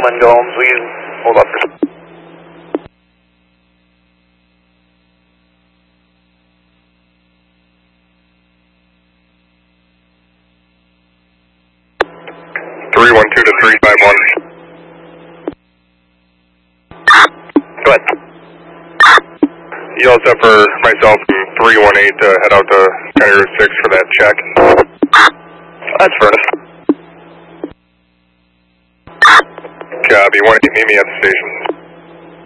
Gentlemen, go home, please. Hold up for... to 351. Go ahead. You all set for myself from 318 to head out to County Route 6 for that check? That's Furnace. Copy, 1-8, meet me at the station.